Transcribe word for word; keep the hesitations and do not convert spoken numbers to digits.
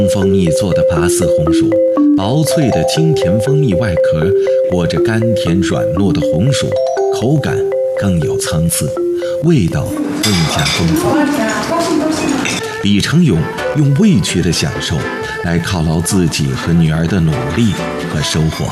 蜂蜜做的拔丝红薯，薄脆的清甜蜂蜜外壳裹着甘甜软糯的红薯，口感更有层次，味道更加丰富。李成勇用味觉的享受来犒劳自己和女儿的努力和收获。